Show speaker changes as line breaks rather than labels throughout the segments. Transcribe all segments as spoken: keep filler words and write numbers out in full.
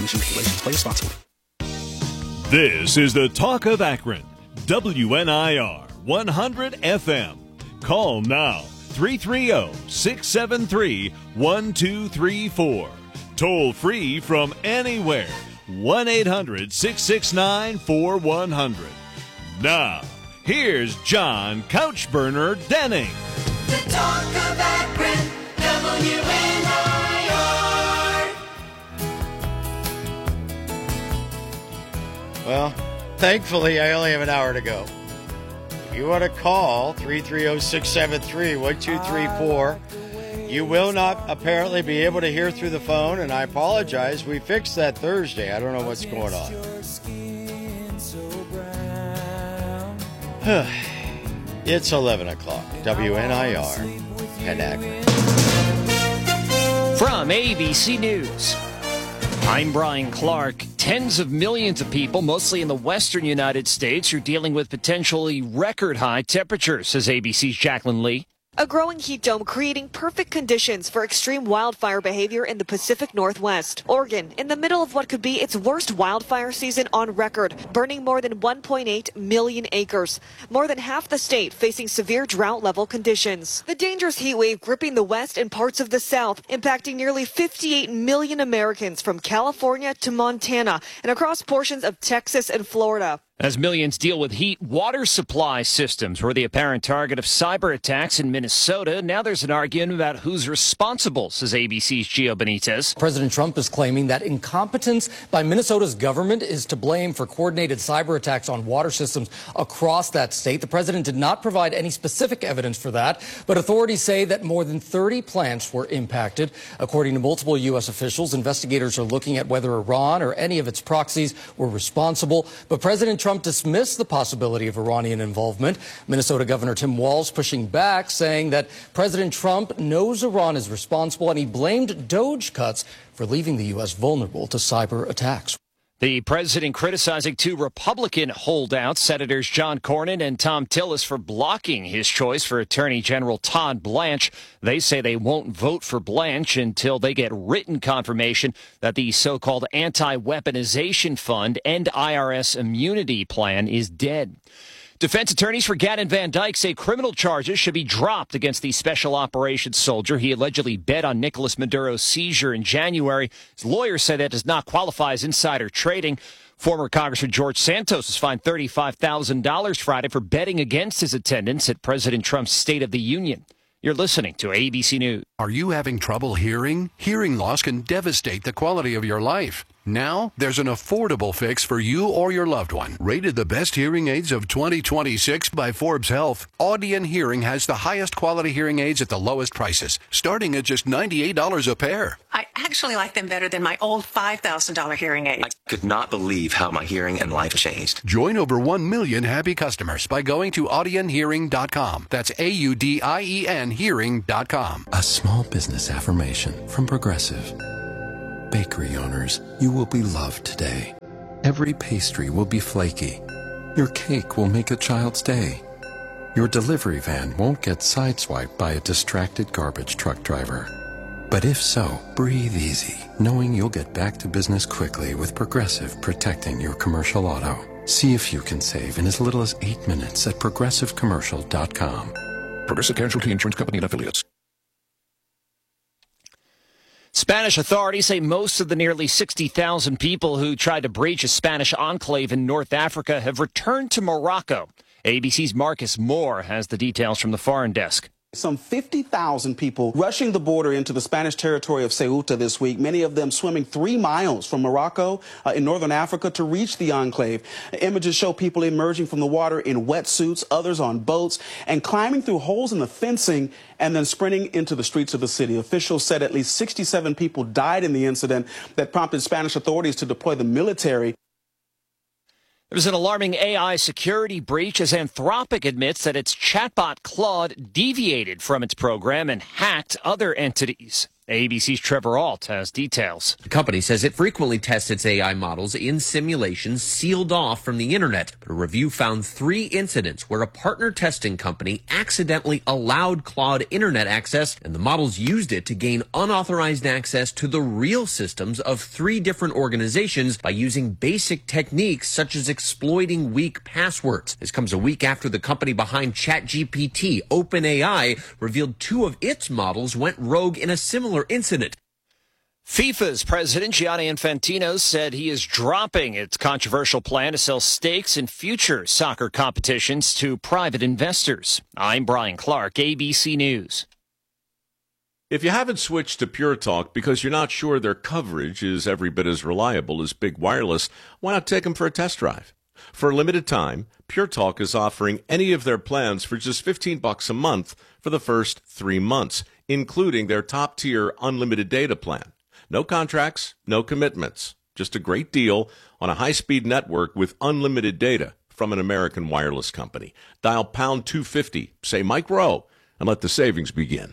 establishing regulations. Play responsibly.
This is the Talk of Akron, W N I R one hundred F M. Call now, three three zero, six seven three, one two three four. Toll free from anywhere, one eight hundred, six six nine, four one zero zero. Now, here's John Couchburner Denning.
The Talk of Akron, W N I R.
Well, thankfully, I only have an hour to go. If you want to call three three zero, six seven three, one two three four, you will not apparently be able to hear through the phone, and I apologize. We fixed that Thursday. I don't know what's going on. It's eleven o'clock. W N I R and Akron.
From A B C News, I'm Brian Clark. Tens of millions of people, mostly in the western United States, are dealing with potentially record-high temperatures, says A B C's Jacqueline Lee.
A growing heat dome creating perfect conditions for extreme wildfire behavior in the Pacific Northwest. Oregon, in the middle of what could be its worst wildfire season on record, burning more than one point eight million acres. More than half the state facing severe drought-level conditions. The dangerous heat wave gripping the west and parts of the south, impacting nearly fifty-eight million Americans from California to Montana and across portions of Texas and Florida.
As millions deal with heat, water supply systems were the apparent target of cyber attacks in Minnesota. Now there's an argument about who's responsible, says A B C's Gio Benitez.
President Trump is claiming that incompetence by Minnesota's government is to blame for coordinated cyber attacks on water systems across that state. The president did not provide any specific evidence for that, but authorities say that more than thirty plants were impacted. According to multiple U S officials, investigators are looking at whether Iran or any of its proxies were responsible, but President Trump Trump dismissed the possibility of Iranian involvement. Minnesota Governor Tim Walz pushing back, saying that President Trump knows Iran is responsible, and he blamed Doge cuts for leaving the U S vulnerable to cyber attacks.
The president criticizing two Republican holdouts, Senators John Cornyn and Thom Tillis, for blocking his choice for Attorney General Todd Blanche. They say they won't vote for Blanche until they get written confirmation that the so-called anti-weaponization fund and I R S immunity plan is dead. Defense attorneys for Gannon Van Dyke say criminal charges should be dropped against the special operations soldier. He allegedly bet on Nicolas Maduro's seizure in January. His lawyers say that does not qualify as insider trading. Former Congressman George Santos was fined thirty-five thousand dollars Friday for betting against his attendance at President Trump's State of the Union. You're listening to A B C News.
Are you having trouble hearing? Hearing loss can devastate the quality of your life. Now, there's an affordable fix for you or your loved one. Rated the best hearing aids of twenty twenty-six by Forbes Health, Audion Hearing has the highest quality hearing aids at the lowest prices, starting at just ninety-eight dollars a pair.
I actually like them better than my old five thousand dollars hearing aid.
I could not believe how my hearing and life changed.
Join over one million happy customers by going to audion hearing dot com. That's A U D I E N hearing dot com.
A small business affirmation from Progressive. Bakery owners, you will be loved today. Every pastry will be flaky. Your cake will make a child's day. Your delivery van won't get sideswiped by a distracted garbage truck driver. But if so, breathe easy, knowing you'll get back to business quickly with Progressive protecting your commercial auto. See if you can save in as little as eight minutes at progressive commercial dot com.
Progressive Casualty Insurance Company and Affiliates.
Spanish authorities say most of the nearly sixty thousand people who tried to breach a Spanish enclave in North Africa have returned to Morocco. A B C's Marcus Moore has the details from the foreign desk.
Some fifty thousand people rushing the border into the Spanish territory of Ceuta this week, many of them swimming three miles from Morocco uh, in northern Africa to reach the enclave. Images show people emerging from the water in wetsuits, others on boats, and climbing through holes in the fencing and then sprinting into the streets of the city. Officials said at least sixty-seven people died in the incident that prompted Spanish authorities to deploy the military.
There was an alarming A I security breach as Anthropic admits that its chatbot Claude deviated from its program and hacked other entities. A B C's Trevor Ault has details.
The company says it frequently tests its A I models in simulations sealed off from the internet. But a review found three incidents where a partner testing company accidentally allowed Claude internet access, and the models used it to gain unauthorized access to the real systems of three different organizations by using basic techniques such as exploiting weak passwords. This comes a week after the company behind ChatGPT, OpenAI, revealed two of its models went rogue in a similar incident.
FIFA's president, Gianni Infantino, said he is dropping its controversial plan to sell stakes in future soccer competitions to private investors. I'm Brian Clark, A B C News.
If you haven't switched to Pure Talk because you're not sure their coverage is every bit as reliable as Big Wireless, why not take them for a test drive? For a limited time, Pure Talk is offering any of their plans for just fifteen bucks a month for the first three months, including their top-tier unlimited data plan. No contracts, no commitments. Just a great deal on a high-speed network with unlimited data from an American wireless company. Dial pound two fifty, say Mike Rowe, and let the savings begin.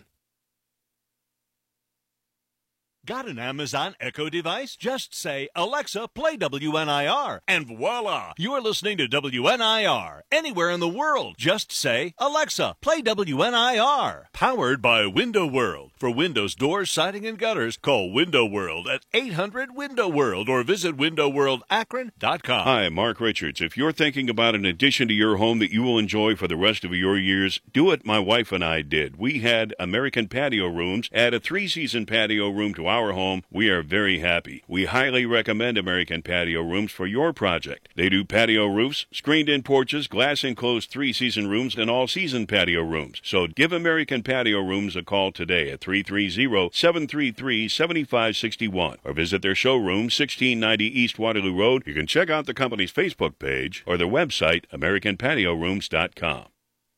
Got an Amazon Echo device? Just say, Alexa, play W N I R, and voila, you're listening to W N I R. Anywhere in the world, just say, Alexa, play W N I R. Powered by Window World. For windows, doors, siding, and gutters, call Window World at eight hundred window world or visit window world akron dot com.
Hi, Mark Richards. If you're thinking about an addition to your home that you will enjoy for the rest of your years, do what my wife and I did. We had American Patio Rooms, add a three-season patio room to our our home. We are very happy. We highly recommend American Patio Rooms for your project. They do patio roofs, screened-in porches, glass-enclosed three-season rooms, and all-season patio rooms. So give American Patio Rooms a call today at three three zero, seven three three, seven five six one or visit their showroom, sixteen ninety East Waterloo Road. You can check out the company's Facebook page or their website, american patio rooms dot com.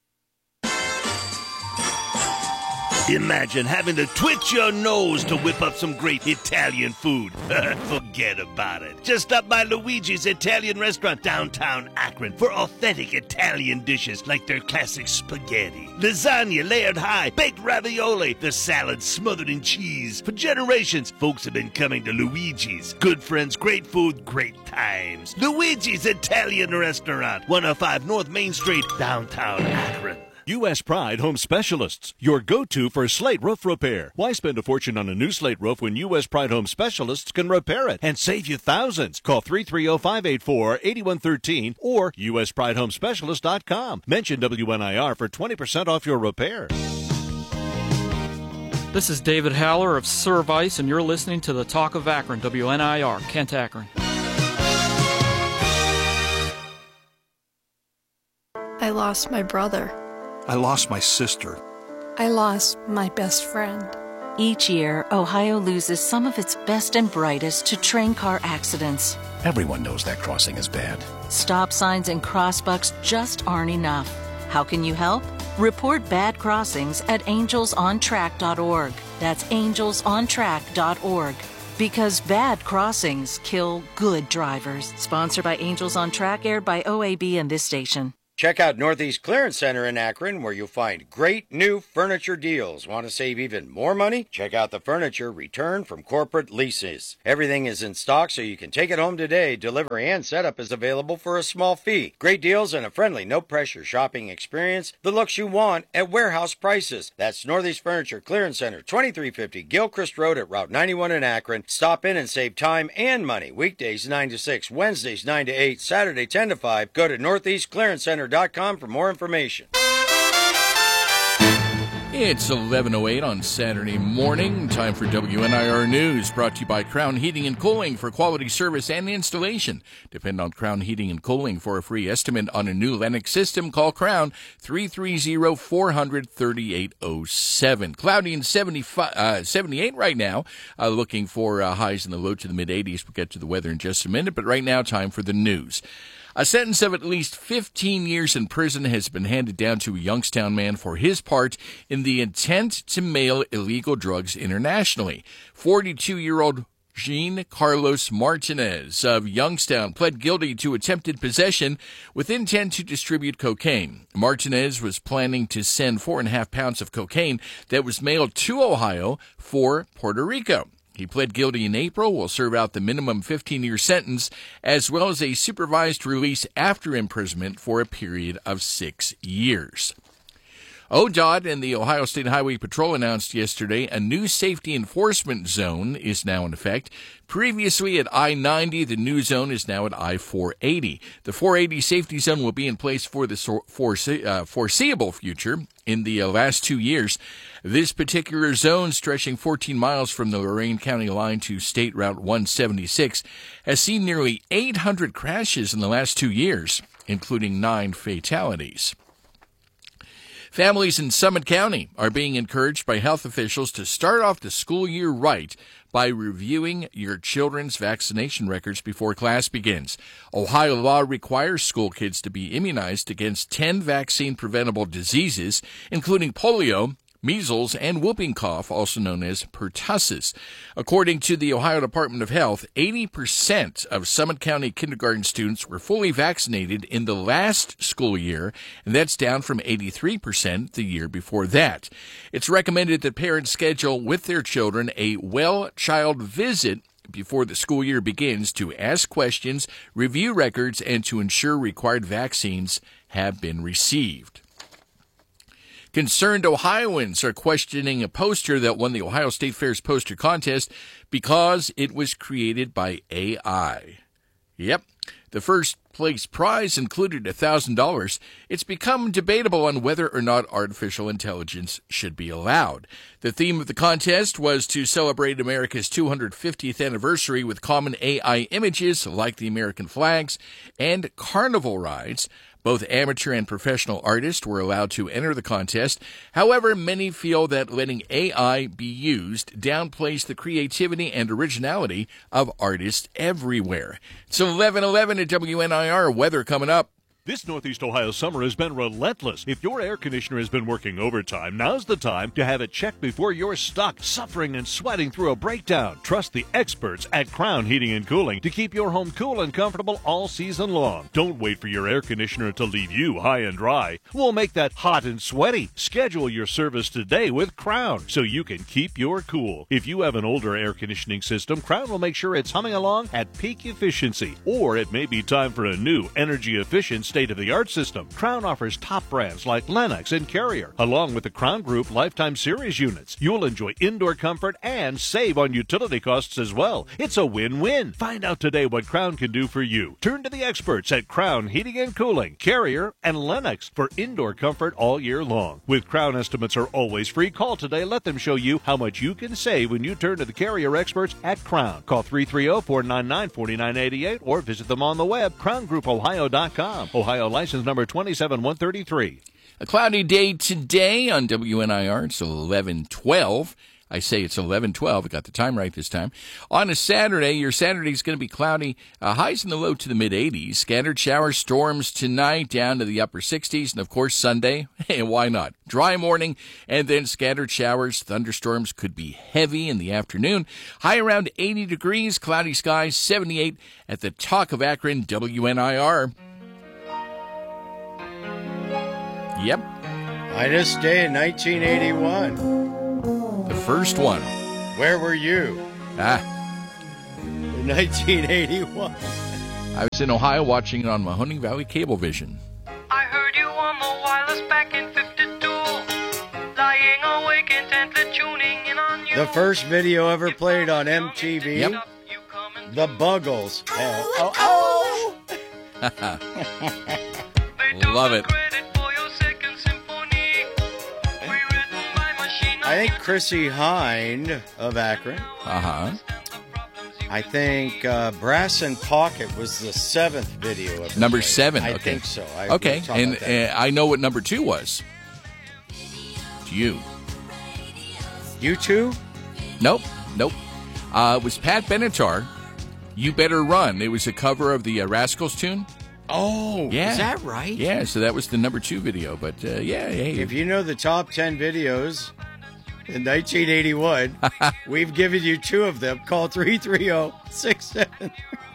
Imagine having to twitch your nose to whip up some great Italian food. Forget about it. Just stop by Luigi's Italian Restaurant downtown Akron for authentic Italian dishes like their classic spaghetti, lasagna layered high, baked ravioli, the salad smothered in cheese. For generations, folks have been coming to Luigi's. Good friends, great food, great times. Luigi's Italian Restaurant, one oh five North Main Street, downtown Akron.
U S Pride Home Specialists, your go-to for slate roof repair. Why spend a fortune on a new slate roof when U S Pride Home Specialists can repair it and save you thousands? Call three three zero, five eight four, eight one one three or U S pride home specialist dot com. Mention W N I R for twenty percent off your repair.
This is David Haller of Service, and you're listening to the Talk of Akron, W N I R, Kent, Akron.
I lost my brother.
I lost my sister.
I lost my best friend.
Each year, Ohio loses some of its best and brightest to train car accidents.
Everyone knows that crossing is bad.
Stop signs and crossbucks just aren't enough. How can you help? Report bad crossings at angels on track dot org. That's angels on track dot org. Because bad crossings kill good drivers. Sponsored by Angels on Track, aired by O A B and this station.
Check out Northeast Clearance Center in Akron, where you'll find great new furniture deals. Want to save even more money? Check out the furniture returned from corporate leases. Everything is in stock, so you can take it home today. Delivery and setup is available for a small fee. Great deals and a friendly, no-pressure shopping experience. The looks you want at warehouse prices. That's Northeast Furniture Clearance Center, twenty-three fifty Gilchrist Road at Route ninety-one in Akron. Stop in and save time and money. Weekdays nine to six, Wednesdays nine to eight, Saturday ten to five. Go to northeast clearance center dot com for more information.
It's eleven oh eight on Saturday morning. Time for W N I R News, brought to you by Crown Heating and Cooling for quality service and installation. Depend on Crown Heating and Cooling for a free estimate on a new Lennox system. Call Crown three three zero, four hundred, thirty-eight oh seven. Cloudy and seventy-five, uh, seventy-eight right now. Uh, looking for uh, highs in the low to the mid-eighties. We'll get to the weather in just a minute, but right now, time for the news. A sentence of at least fifteen years in prison has been handed down to a Youngstown man for his part in the intent to mail illegal drugs internationally. forty-two-year-old Jean Carlos Martinez of Youngstown pled guilty to attempted possession with intent to distribute cocaine. Martinez was planning to send four and a half pounds of cocaine that was mailed to Ohio for Puerto Rico. He pled guilty in April, will serve out the minimum fifteen-year sentence, as well as a supervised release after imprisonment for a period of six years. O D O T and the Ohio State Highway Patrol announced yesterday a new safety enforcement zone is now in effect. Previously at I ninety, the new zone is now at I four eighty. The four eighty safety zone will be in place for the forese- uh, foreseeable future. In the uh, last two years, this particular zone, stretching fourteen miles from the Lorain County line to State Route one seventy-six, has seen nearly eight hundred crashes in the last two years, including nine fatalities. Families in Summit County are being encouraged by health officials to start off the school year right by reviewing your children's vaccination records before class begins. Ohio law requires school kids to be immunized against ten vaccine-preventable diseases, including polio, measles, and whooping cough, also known as pertussis. According to the Ohio Department of Health, eighty percent of Summit County kindergarten students were fully vaccinated in the last school year, and that's down from eighty-three percent the year before that. It's recommended that parents schedule with their children a well child visit before the school year begins to ask questions, review records, and to ensure required vaccines have been received. Concerned Ohioans are questioning a poster that won the Ohio State Fair's poster contest because it was created by A I. Yep, the first place prize included one thousand dollars. It's become debatable on whether or not artificial intelligence should be allowed. The theme of the contest was to celebrate America's two hundred fiftieth anniversary with common A I images like the American flags and carnival rides. Both amateur and professional artists were allowed to enter the contest. However, many feel that letting A I be used downplays the creativity and originality of artists everywhere. It's eleven eleven at W N I R. Weather coming up.
This Northeast Ohio summer has been relentless. If your air conditioner has been working overtime, now's the time to have it checked before you're stuck, suffering and sweating through a breakdown. Trust the experts at Crown Heating and Cooling to keep your home cool and comfortable all season long. Don't wait for your air conditioner to leave you high and dry. We'll make that hot and sweaty. Schedule your service today with Crown so you can keep your cool. If you have an older air conditioning system, Crown will make sure it's humming along at peak efficiency. Or it may be time for a new energy-efficient state-of-the-art system. Crown offers top brands like Lennox and Carrier, along with the Crown Group Lifetime Series units. You'll enjoy indoor comfort and save on utility costs as well. It's a win-win. Find out today what Crown can do for you. Turn to the experts at Crown Heating and Cooling, Carrier, and Lennox for indoor comfort all year long. With Crown estimates are always free, call today. Let them show you how much you can save when you turn to the Carrier experts at Crown. Call three three zero, four nine nine, four nine eight eight or visit them on the web, crown group ohio dot com. Ohio license number two seven one three three.
A cloudy day today on W N I R. It's eleven twelve. I say it's eleven twelve. I got the time right this time. On a Saturday, your Saturday is going to be cloudy. Uh, highs in the low to the mid-eighties. Scattered showers, storms tonight down to the upper sixties. And, of course, Sunday, hey, why not? Dry morning and then scattered showers. Thunderstorms could be heavy in the afternoon. High around eighty degrees. Cloudy skies, seventy-eight at the Talk of Akron, W N I R. Yep.
Minus day in nineteen eighty-one.
The first one.
Where were you?
Ah.
In nineteen eighty-one.
I was in Ohio watching it on Mahoning Valley Cablevision.
I heard you on the wireless back in fifty-two. Lying awake intently tuning in on you.
The first video ever played on M T V.
Yep.
The Buggles. Oh, oh,
oh. Love it.
I think Chrissy Hine of Akron.
Uh-huh.
I think uh, Brass and Pocket was the seventh video. Of
number seven.
I
okay.
think so. I,
okay, and uh, I know what number two was. It's you.
You two?
Nope. Nope. Uh, it was Pat Benatar. You Better Run. It was a cover of the uh, Rascals tune.
Oh,
yeah.
Is that right?
Yeah, so that was the number two video. But, uh, yeah. Hey.
If you know the top ten videos in nineteen eighty-one. We've given you two of them. Call three three zero, six seven three